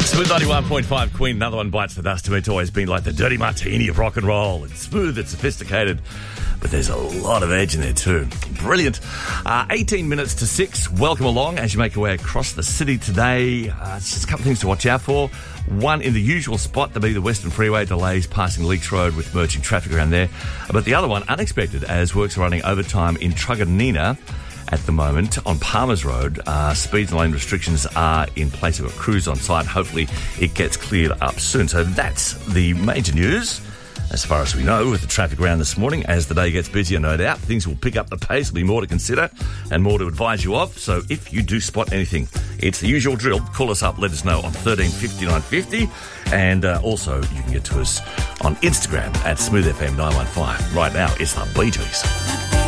Smooth 91.5 Queen, another one bites the dust. To me, it's always been like the dirty martini of rock and roll. It's smooth, it's sophisticated, but there's a lot of edge in there too. Brilliant. 18 minutes to 6. Welcome along as you make your way across the city today. It's just a couple of things to watch out for. One in the usual spot, there'll be the Western Freeway delays passing Leaks Road with merging traffic around there. But the other one, unexpected, as works are running overtime in Truganina at the moment on Palmers Road. Speeds and lane restrictions are in place of a crews on site. Hopefully it gets cleared up soon. So that's the major news as far as we know with the traffic around this morning. As the day gets busier, no doubt, things will pick up the pace. There'll be more to consider and more to advise you of. So if you do spot anything, it's the usual drill. Call us up, let us know on 1350 950. And also you can get to us on Instagram at SmoothFM915. Right now, it's the Bee Gees.